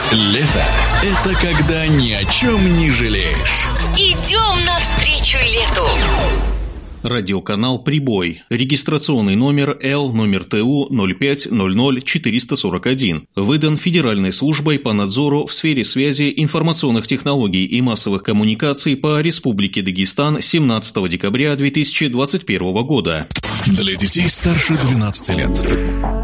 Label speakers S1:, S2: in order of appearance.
S1: Лето – это когда ни о чем не жалеешь.
S2: Идем навстречу лету.
S3: Радиоканал «Прибой». Регистрационный номер Л номер ТУ 0500441. Выдан Федеральной службой по надзору в сфере связи, информационных технологий и массовых коммуникаций по Республике Дагестан 17 декабря 2021 года.
S1: Для детей старше 12 лет.